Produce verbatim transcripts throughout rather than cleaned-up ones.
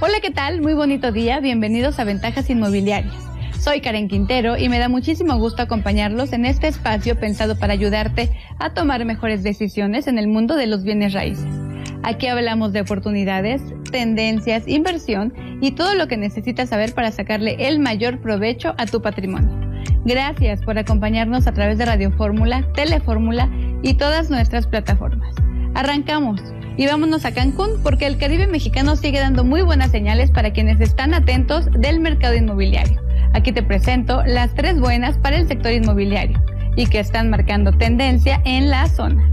Hola, ¿qué tal? Muy bonito día, bienvenidos a Ventajas Inmobiliarias. Soy Karen Quintero y me da muchísimo gusto acompañarlos en este espacio pensado para ayudarte a tomar mejores decisiones en el mundo de los bienes raíces. Aquí hablamos de oportunidades, tendencias, inversión y todo lo que necesitas saber para sacarle el mayor provecho a tu patrimonio. Gracias por acompañarnos a través de Radio Fórmula, Telefórmula y todas nuestras plataformas. Arrancamos y vámonos a Cancún porque el Caribe mexicano sigue dando muy buenas señales para quienes están atentos del mercado inmobiliario. Aquí te presento las tres buenas para el sector inmobiliario y que están marcando tendencia en la zona.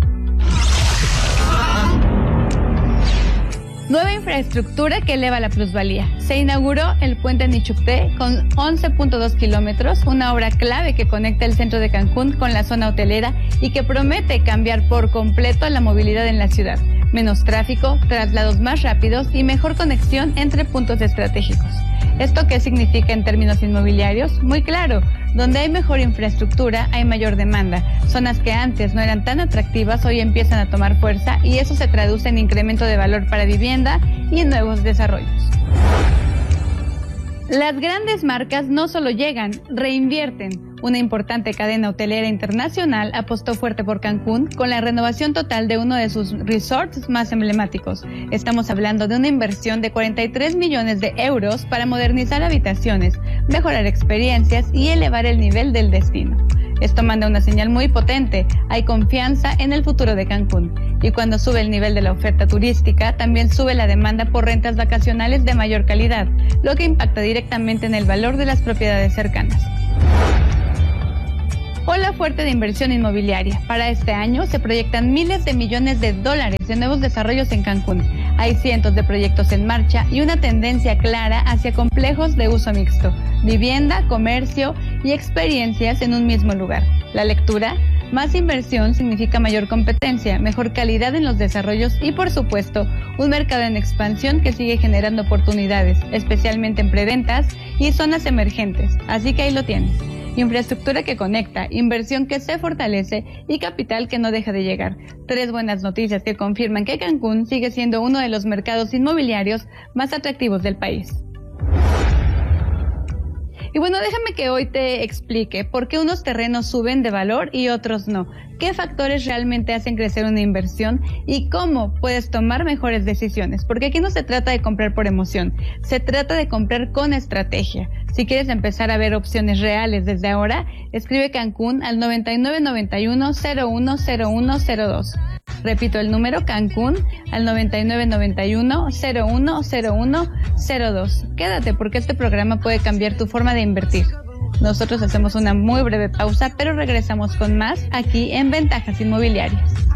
Nueva infraestructura que eleva la plusvalía. Se inauguró el puente Nichupté con once punto dos kilómetros, una obra clave que conecta el centro de Cancún con la zona hotelera y que promete cambiar por completo la movilidad en la ciudad. Menos tráfico, traslados más rápidos y mejor conexión entre puntos estratégicos. ¿Esto qué significa en términos inmobiliarios? Muy claro, donde hay mejor infraestructura hay mayor demanda. Zonas que antes no eran tan atractivas hoy empiezan a tomar fuerza y eso se traduce en incremento de valor para vivienda y en nuevos desarrollos. Las grandes marcas no solo llegan, reinvierten. Una importante cadena hotelera internacional apostó fuerte por Cancún con la renovación total de uno de sus resorts más emblemáticos. Estamos hablando de una inversión de cuarenta y tres millones de euros para modernizar habitaciones, mejorar experiencias y elevar el nivel del destino. Esto manda una señal muy potente, hay confianza en el futuro de Cancún. Y cuando sube el nivel de la oferta turística, también sube la demanda por rentas vacacionales de mayor calidad, lo que impacta directamente en el valor de las propiedades cercanas. Ola fuerte de inversión inmobiliaria. Para este año se proyectan miles de millones de dólares de nuevos desarrollos en Cancún. Hay cientos de proyectos en marcha y una tendencia clara hacia complejos de uso mixto, vivienda, comercio y experiencias en un mismo lugar. La lectura: más inversión significa mayor competencia, mejor calidad en los desarrollos y, por supuesto, un mercado en expansión que sigue generando oportunidades, especialmente en preventas y zonas emergentes. Así que ahí lo tienes. Infraestructura que conecta, inversión que se fortalece y capital que no deja de llegar. Tres buenas noticias que confirman que Cancún sigue siendo uno de los mercados inmobiliarios más atractivos del país. Y bueno, déjame que hoy te explique por qué unos terrenos suben de valor y otros no, qué factores realmente hacen crecer una inversión y cómo puedes tomar mejores decisiones, porque aquí no se trata de comprar por emoción, se trata de comprar con estrategia. Si quieres empezar a ver opciones reales desde ahora, escribe Cancún al noventa y nueve noventa y uno cero uno cero uno cero dos. Repito el número, Cancún al noventa y nueve noventa y uno cero uno cero uno cero dos. Quédate porque este programa puede cambiar tu forma de invertir. Nosotros hacemos una muy breve pausa, pero regresamos con más aquí en Ventajas Inmobiliarias.